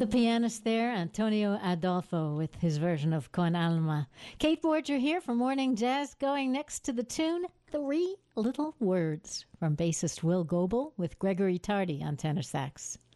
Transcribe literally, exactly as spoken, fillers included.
The pianist there, Antonio Adolfo, with his version of Con Alma. Kate Borger here for Morning Jazz, going next to the tune Three Little Words from bassist Will Goebel with Gregory Tardy on tenor sax.